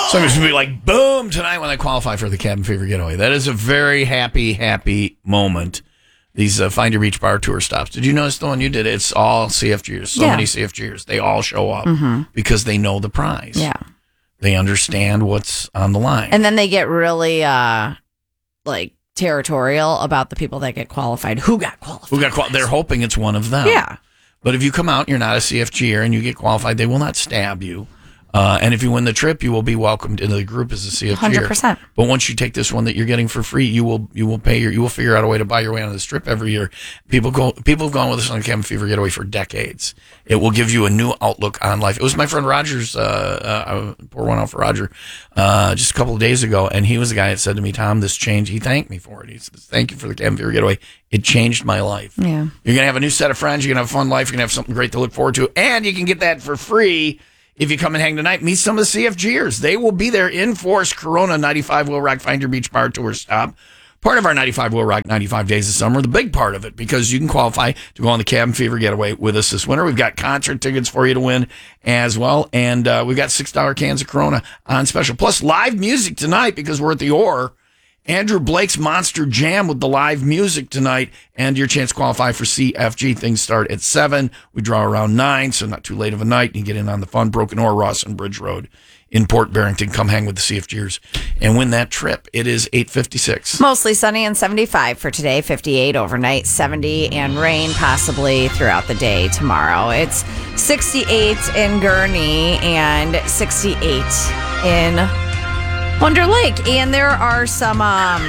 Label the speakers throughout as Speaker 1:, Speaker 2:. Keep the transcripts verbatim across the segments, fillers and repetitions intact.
Speaker 1: Somebody's going to be like, boom, tonight when I qualify for the Cabin Fever Getaway. That is a very happy, happy moment. These uh, Find Your Beach Bar tour stops. Did you notice the one you did? It's all C F Gers. So yeah. many C F Gers. They all show up mm-hmm. because they know the prize.
Speaker 2: Yeah.
Speaker 1: They understand what's on the line.
Speaker 2: And then they get really, uh, like, territorial about the people that get qualified. Who got qualified?
Speaker 1: Who got qual- They're hoping it's one of them.
Speaker 2: Yeah.
Speaker 1: But if you come out and you're not a C F Ger and you get qualified, they will not stab you. Uh, and if you win the trip, you will be welcomed into the group as a C F G.
Speaker 2: one hundred percent.
Speaker 1: But once you take this one that you're getting for free, you will you will pay your you will figure out a way to buy your way onto this trip every year. People go people have gone with us on the Cabin Fever Getaway for decades. It will give you a new outlook on life. It was my friend Roger's. Uh, uh, pour one out for Roger uh, just a couple of days ago, and he was the guy that said to me, "Tom, this changed." He thanked me for it. He says, "Thank you for the Cabin Fever Getaway. It changed my life."
Speaker 2: Yeah,
Speaker 1: you're gonna have a new set of friends. You're gonna have a fun life. You're gonna have something great to look forward to, and you can get that for free. If you come and hang tonight, meet some of the C F Gers. They will be there in force. Corona ninety-five Will Rock Find Your Beach Bar Tour Stop. Part of our ninety-five Will Rock ninety-five Days of Summer, the big part of it, because you can qualify to go on the Cabin Fever Getaway with us this winter. We've got concert tickets for you to win as well. And uh, we've got six dollar cans of Corona on special. Plus live music tonight because we're at the Orr. Andrew Blake's Monster Jam with the live music tonight, and your chance to qualify for C F G. Things start at seven. We draw around nine, so not too late of a night. You get in on the fun. Broken Oar, Rawson Bridge Road in Port Barrington. Come hang with the C F Gers and win that trip. It is eight fifty-six.
Speaker 2: Mostly sunny and seventy-five for today, fifty-eight overnight, seventy, and rain possibly throughout the day tomorrow. It's sixty-eight in Gurnee and sixty-eight in Wonder Lake. And there are some um,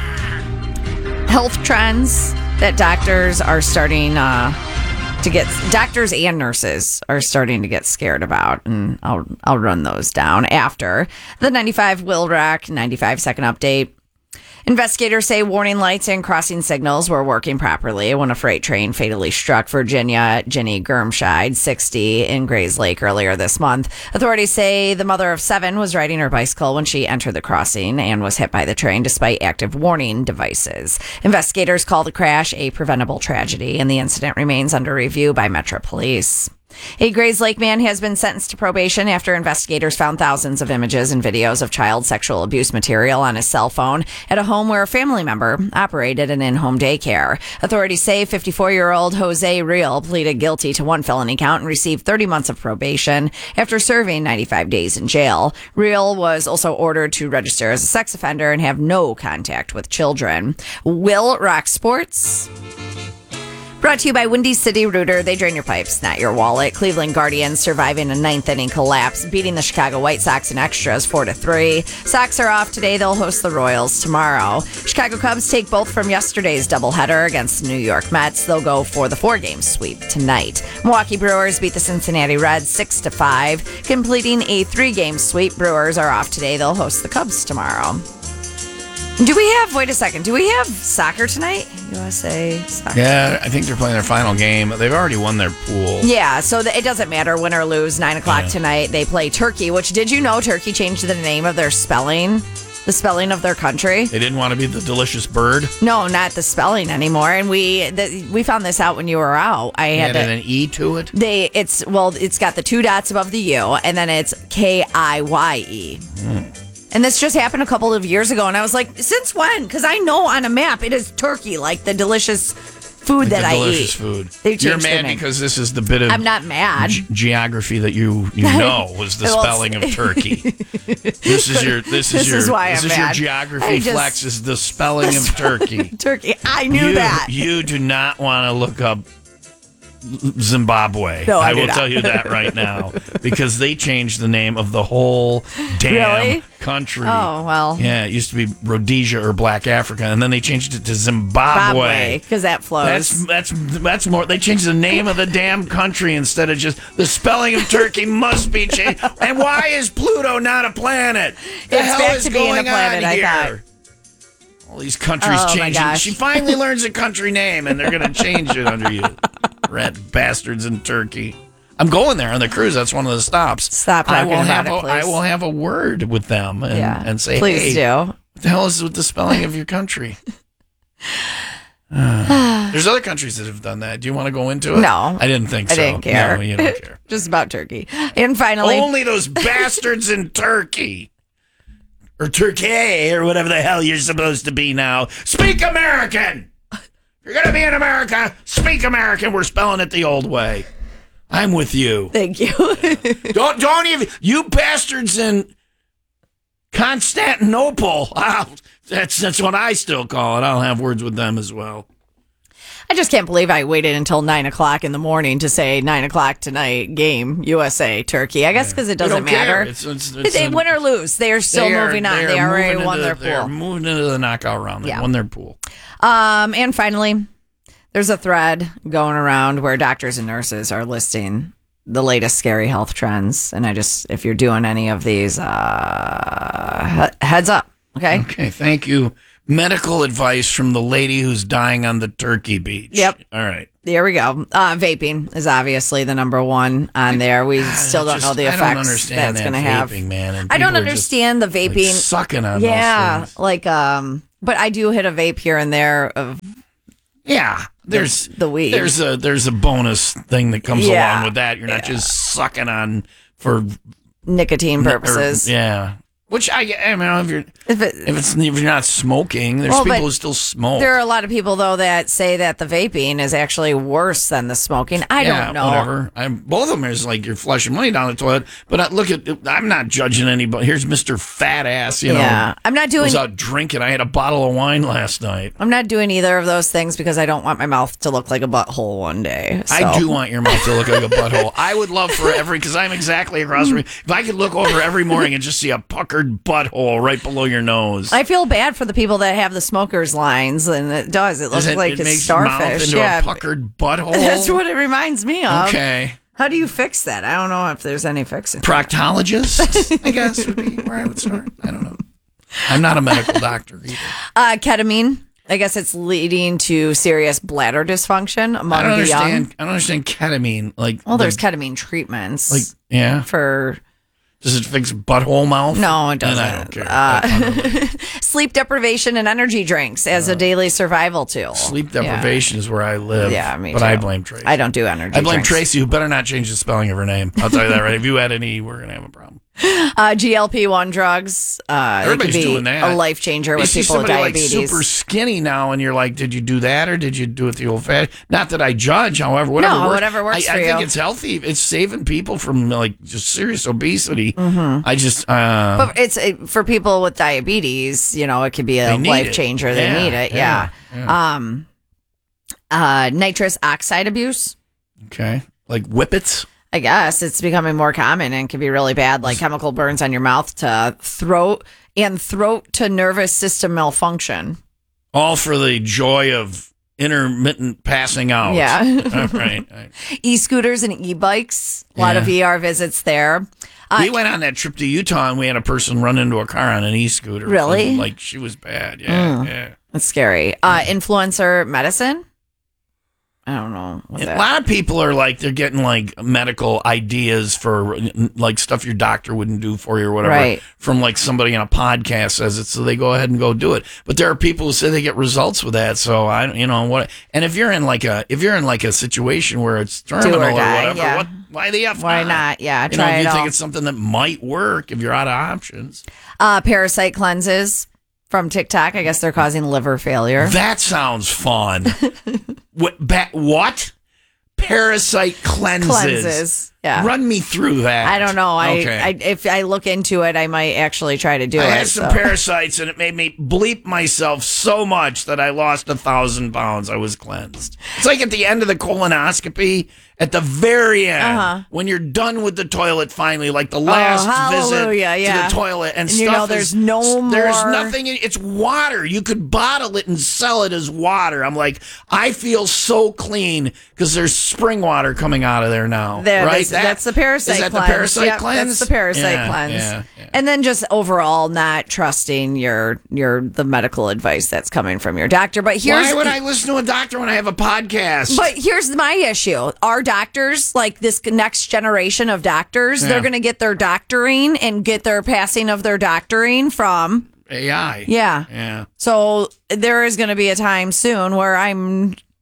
Speaker 2: health trends that doctors are starting uh, to get, doctors and nurses are starting to get scared about. And I'll I'll run those down after the ninety-five Will Rock ninety-five second update. Investigators say warning lights and crossing signals were working properly when a freight train fatally struck Virginia Jenny Germscheid, sixty, in Grays Lake earlier this month. Authorities say the mother of seven was riding her bicycle when she entered the crossing and was hit by the train despite active warning devices. Investigators call the crash a preventable tragedy, and the incident remains under review by Metro Police. A Grays Lake man has been sentenced to probation after investigators found thousands of images and videos of child sexual abuse material on his cell phone at a home where a family member operated an in-home daycare. Authorities say fifty-four-year-old Jose Real pleaded guilty to one felony count and received thirty months of probation after serving ninety-five days in jail. Real was also ordered to register as a sex offender and have no contact with children. Will Rock Sports. Brought to you by Windy City Rooter. They drain your pipes, not your wallet. Cleveland Guardians surviving a ninth inning collapse, beating the Chicago White Sox in extras four to three. Sox are off today. They'll host the Royals tomorrow. Chicago Cubs take both from yesterday's doubleheader against the New York Mets. They'll go for the four-game sweep tonight. Milwaukee Brewers beat the Cincinnati Reds six to five, completing a three-game sweep. Brewers are off today. They'll host the Cubs tomorrow. Do we have, wait a second, do we have soccer tonight? U S A soccer.
Speaker 1: Yeah, I think they're playing their final game. They've already won their pool.
Speaker 2: Yeah, so it doesn't matter, win or lose. nine o'clock
Speaker 1: yeah.
Speaker 2: tonight, they play Turkey, which, did you know Turkey changed the name of their spelling? The spelling of their country?
Speaker 1: They didn't want to be the delicious bird?
Speaker 2: No, not the spelling anymore. And we the, we found this out when you were out. I had
Speaker 1: added
Speaker 2: to,
Speaker 1: an E to it?
Speaker 2: They It's, well, it's got the two dots above the U, and then it's K I Y E. Mm. And this just happened a couple of years ago, and I was like, since when? Because I know on a map it is Turkey, like the delicious food
Speaker 1: like
Speaker 2: that
Speaker 1: the
Speaker 2: I
Speaker 1: delicious
Speaker 2: eat.
Speaker 1: food.
Speaker 2: They
Speaker 1: You're mad because this is the bit of
Speaker 2: I'm not mad.
Speaker 1: Ge- geography that you you know was the spelling of Turkey. This is your this is
Speaker 2: this
Speaker 1: your
Speaker 2: is why
Speaker 1: this
Speaker 2: I'm
Speaker 1: is
Speaker 2: mad.
Speaker 1: your geography
Speaker 2: just,
Speaker 1: flex is the spelling of Turkey.
Speaker 2: Turkey. I knew
Speaker 1: you,
Speaker 2: that.
Speaker 1: You do not want to look up Zimbabwe.
Speaker 2: No, I,
Speaker 1: I will
Speaker 2: not.
Speaker 1: tell you that right now because they changed the name of the whole damn
Speaker 2: really?
Speaker 1: country.
Speaker 2: Oh, well.
Speaker 1: Yeah, it used to be Rhodesia or Black Africa, and then they changed it to Zimbabwe.
Speaker 2: Because that flows.
Speaker 1: That's, that's, that's more. They changed the name of the damn country instead of just the spelling of Turkey must be changed. And why is Pluto not a planet? The
Speaker 2: it's
Speaker 1: hell
Speaker 2: back
Speaker 1: is
Speaker 2: to being
Speaker 1: going
Speaker 2: a planet,
Speaker 1: on
Speaker 2: I
Speaker 1: here?
Speaker 2: thought.
Speaker 1: All these countries
Speaker 2: oh,
Speaker 1: changing. She finally learns a country name, and they're going to change it under you. Rat bastards in Turkey. I'm going there on the cruise. That's one of the stops.
Speaker 2: Stop
Speaker 1: I
Speaker 2: talking
Speaker 1: will
Speaker 2: about
Speaker 1: have
Speaker 2: it,
Speaker 1: a,
Speaker 2: please.
Speaker 1: I will have a word with them and,
Speaker 2: yeah.
Speaker 1: and say,
Speaker 2: please
Speaker 1: hey,
Speaker 2: do.
Speaker 1: what the hell is with the spelling of your country? Uh, there's other countries that have done that. Do you want to go into it?
Speaker 2: No.
Speaker 1: I didn't think
Speaker 2: I
Speaker 1: so.
Speaker 2: didn't care.
Speaker 1: No, you don't care.
Speaker 2: Just about Turkey. And finally...
Speaker 1: Only those bastards in Turkey. or Turkey or whatever the hell you're supposed to be now. Speak American. If you're going to be in America, speak American. We're spelling it the old way. I'm with you.
Speaker 2: Thank you.
Speaker 1: don't don't even you bastards in Constantinople. I'll, that's that's what I still call it. I'll have words with them as well.
Speaker 2: I just can't believe I waited until nine o'clock in the morning to say nine o'clock tonight game U S A Turkey. I guess because it doesn't matter.
Speaker 1: It's, it's, it's
Speaker 2: they
Speaker 1: a,
Speaker 2: win or lose, they are still
Speaker 1: they are,
Speaker 2: moving on.
Speaker 1: They,
Speaker 2: they already won
Speaker 1: the,
Speaker 2: their
Speaker 1: They're
Speaker 2: pool.
Speaker 1: moving into the knockout round. They
Speaker 2: Yeah.
Speaker 1: won their pool.
Speaker 2: Um, and finally, there's a thread going around where doctors and nurses are listing the latest scary health trends. And I just, if you're doing any of these, uh, heads up. Okay.
Speaker 1: Okay. Thank you. Medical advice from the lady who's dying on the Turkey beach.
Speaker 2: Yep.
Speaker 1: All right.
Speaker 2: There we go. Uh, vaping is obviously the number one on there. We still don't
Speaker 1: Just-
Speaker 2: know the
Speaker 1: I don't
Speaker 2: effects
Speaker 1: understand
Speaker 2: that's
Speaker 1: that
Speaker 2: going to have.
Speaker 1: vaping, man, and
Speaker 2: I don't
Speaker 1: people are just,
Speaker 2: understand the
Speaker 1: like,
Speaker 2: vaping.
Speaker 1: sucking on
Speaker 2: yeah,
Speaker 1: those things.
Speaker 2: like um, but I do hit a vape here and there of
Speaker 1: Yeah. There's
Speaker 2: the weed.
Speaker 1: There's a there's a bonus thing that comes
Speaker 2: Yeah.
Speaker 1: along with that. You're not
Speaker 2: Yeah.
Speaker 1: just sucking on for
Speaker 2: nicotine purposes.
Speaker 1: Or, yeah. Which I, I mean, if you're
Speaker 2: If it,
Speaker 1: if it's if you're not smoking, there's
Speaker 2: Well,
Speaker 1: people
Speaker 2: but
Speaker 1: who still smoke.
Speaker 2: there are a lot of people though that say that the vaping is actually worse than the smoking. I
Speaker 1: yeah,
Speaker 2: don't know.
Speaker 1: whatever. I'm, both of them is like you're flushing money down the toilet. But I, look at, I'm not judging anybody. Here's Mister Fat Ass. You know,
Speaker 2: Yeah, I'm not doing.
Speaker 1: was out drinking. I had a bottle of wine last night.
Speaker 2: I'm not doing either of those things because I don't want my mouth to look like a butthole one day. So.
Speaker 1: I do want your mouth to look like a butthole. I would love for every, because I'm exactly across from you. If I could look over every morning and just see a puckered butthole right below your nose.
Speaker 2: I feel bad for the people that have the smokers lines, and it does. It looks
Speaker 1: Does it,
Speaker 2: like
Speaker 1: it
Speaker 2: a
Speaker 1: makes your mouth
Speaker 2: starfish.
Speaker 1: into
Speaker 2: Yeah,
Speaker 1: a puckered butthole?
Speaker 2: that's what it reminds me of.
Speaker 1: Okay.
Speaker 2: How do you fix that? I don't know if there's any fixing.
Speaker 1: Proctologist, I guess, would be where I would start. I don't know. I'm not a medical doctor either.
Speaker 2: Uh, ketamine. I guess it's leading to serious bladder dysfunction among
Speaker 1: I don't
Speaker 2: the young.
Speaker 1: understand. I don't understand ketamine. Like,
Speaker 2: Well, there's
Speaker 1: the,
Speaker 2: ketamine treatments.
Speaker 1: like, yeah.
Speaker 2: for
Speaker 1: Does it fix butthole mouth?
Speaker 2: no, it
Speaker 1: Then
Speaker 2: doesn't.
Speaker 1: I don't care.
Speaker 2: Uh,
Speaker 1: I-
Speaker 2: sleep deprivation and energy drinks as a daily survival tool.
Speaker 1: Sleep deprivation is where I live.
Speaker 2: Yeah, me
Speaker 1: But
Speaker 2: too.
Speaker 1: I blame Tracy.
Speaker 2: I don't do energy.
Speaker 1: I blame
Speaker 2: drinks.
Speaker 1: Tracy, who better not change the spelling of her name. I'll tell you that right. If you had any, we're gonna have a problem.
Speaker 2: Uh, G L P one drugs. Uh, it
Speaker 1: Everybody's
Speaker 2: could be
Speaker 1: doing that.
Speaker 2: a life changer
Speaker 1: You
Speaker 2: with
Speaker 1: see
Speaker 2: people with
Speaker 1: somebody
Speaker 2: diabetes.
Speaker 1: like super skinny now, and you're like, did you do that or did you do it the old fashioned? Not that I judge, however, whatever
Speaker 2: No,
Speaker 1: works.
Speaker 2: whatever works
Speaker 1: I,
Speaker 2: for
Speaker 1: I think
Speaker 2: you.
Speaker 1: it's healthy. It's saving people from like just serious obesity. Mm-hmm. I just, uh,
Speaker 2: But it's it, for people with diabetes. You know, it could be a
Speaker 1: They need
Speaker 2: life
Speaker 1: it.
Speaker 2: changer. They
Speaker 1: Yeah,
Speaker 2: need it.
Speaker 1: yeah,
Speaker 2: Yeah. Um. Uh, nitrous oxide abuse.
Speaker 1: okay, like whippets.
Speaker 2: I guess it's becoming more common and can be really bad, like chemical burns on your mouth to throat and throat to nervous system malfunction.
Speaker 1: All for the joy of intermittent passing out.
Speaker 2: Yeah.
Speaker 1: All right. All right.
Speaker 2: E-scooters and e-bikes. A lot
Speaker 1: Yeah.
Speaker 2: of E R visits there. Uh,
Speaker 1: We went on that trip to Utah and we had a person run into a car on an e-scooter.
Speaker 2: Really?
Speaker 1: And, like she was bad. Yeah.
Speaker 2: Mm.
Speaker 1: Yeah.
Speaker 2: That's scary. Uh, influencer medicine. I don't know. What's
Speaker 1: A
Speaker 2: that?
Speaker 1: lot of people are like, they're getting like medical ideas for like stuff your doctor wouldn't do for you or whatever
Speaker 2: Right.
Speaker 1: from like somebody on a podcast says it. So they go ahead and go do it. But there are people who say they get results with that. So I, you know, what, and if you're in like a, if you're in like a situation where it's terminal or,
Speaker 2: die,
Speaker 1: whatever,
Speaker 2: yeah.
Speaker 1: what, why the F
Speaker 2: Why not? Yeah,
Speaker 1: You
Speaker 2: try
Speaker 1: know, if
Speaker 2: it
Speaker 1: you think
Speaker 2: all.
Speaker 1: it's something that might work if you're out of options.
Speaker 2: Uh, parasite cleanses from TikTok. I guess they're causing liver failure.
Speaker 1: That sounds fun. what, ba- what? Parasite cleanses.
Speaker 2: Cleanses. Yeah.
Speaker 1: Run me through that.
Speaker 2: I don't know. I,
Speaker 1: okay.
Speaker 2: I if I look into it, I might actually try to do
Speaker 1: I
Speaker 2: it.
Speaker 1: had some
Speaker 2: so.
Speaker 1: parasites and it made me bleep myself so much that I lost a thousand pounds. I was cleansed. It's like at the end of the colonoscopy, at the very end,
Speaker 2: Uh-huh.
Speaker 1: when you're done with the toilet finally, like the last visit
Speaker 2: hallelujah, yeah.
Speaker 1: to the toilet and,
Speaker 2: And
Speaker 1: stuff
Speaker 2: you know
Speaker 1: is-
Speaker 2: there's no
Speaker 1: There's
Speaker 2: more-
Speaker 1: nothing, in, it's water. You could bottle it and sell it as water. I'm like, I feel so clean because there's spring water coming out of there now.
Speaker 2: There,
Speaker 1: right?
Speaker 2: that's, that's the parasite
Speaker 1: Is that
Speaker 2: cleanse.
Speaker 1: the parasite
Speaker 2: Yep,
Speaker 1: cleanse?
Speaker 2: That's the parasite
Speaker 1: Yeah,
Speaker 2: cleanse.
Speaker 1: yeah, yeah.
Speaker 2: And then just overall not trusting your your the medical advice that's coming from your doctor. But here's
Speaker 1: Why would I listen to a doctor when I have a podcast?
Speaker 2: But here's my issue. Our doctors, like this next generation of doctors,
Speaker 1: Yeah.
Speaker 2: they're going to get their doctoring and get their passing of their doctoring from
Speaker 1: A I.
Speaker 2: yeah.
Speaker 1: Yeah.
Speaker 2: So there is going to be a time soon where I'm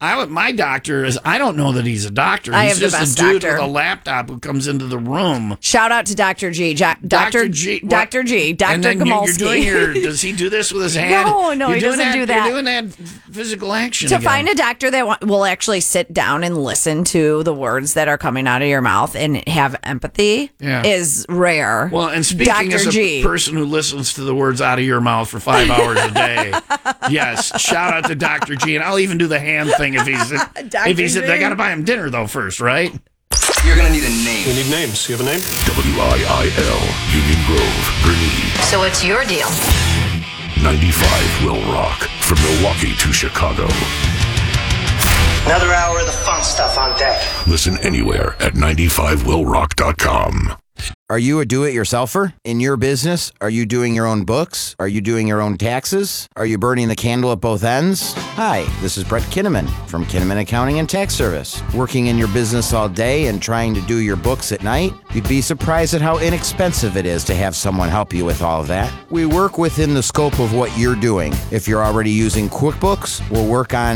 Speaker 1: I would, my doctor is, I don't know that he's a doctor.
Speaker 2: I
Speaker 1: He's
Speaker 2: have the
Speaker 1: just
Speaker 2: best
Speaker 1: a dude
Speaker 2: doctor.
Speaker 1: with a laptop who comes into the room.
Speaker 2: Shout out to Doctor G. Jo- Doctor
Speaker 1: Doctor G. what-
Speaker 2: Doctor G. Doctor
Speaker 1: And then you-
Speaker 2: Gamalski.
Speaker 1: you're doing your, does he do this with his hand?
Speaker 2: No, no,
Speaker 1: You're
Speaker 2: he
Speaker 1: doing
Speaker 2: doesn't do that.
Speaker 1: You're doing that physical action
Speaker 2: to
Speaker 1: again.
Speaker 2: find a doctor that wa- will actually sit down and listen to the words that are coming out of your mouth and have empathy
Speaker 1: Yeah.
Speaker 2: is rare.
Speaker 1: Well, and speaking
Speaker 2: Doctor
Speaker 1: as a
Speaker 2: G.
Speaker 1: person who listens to the words out of your mouth for five hours a day, yes, shout out to Doctor G. And I'll even do the hand thing if he's if he's.
Speaker 2: G.
Speaker 1: I got to buy him dinner though first, right?
Speaker 3: You're gonna need a name.
Speaker 4: We need names. You have a name?
Speaker 5: W I I L, Union Grove, Gurnee.
Speaker 6: So what's your deal?
Speaker 5: ninety-five will rock from Milwaukee to Chicago.
Speaker 7: Another hour of the fun stuff on deck.
Speaker 5: Listen anywhere at ninety-five will rock dot com.
Speaker 8: Are you a do-it-yourselfer in your business? Are you doing your own books? Are you doing your own taxes? Are you burning the candle at both ends? Hi, this is Brett Kinnaman from Kinnaman Accounting and Tax Service. Working in your business all day and trying to do your books at night? You'd be surprised at how inexpensive it is to have someone help you with all of that. We work within the scope of what you're doing. If you're already using QuickBooks, we'll work on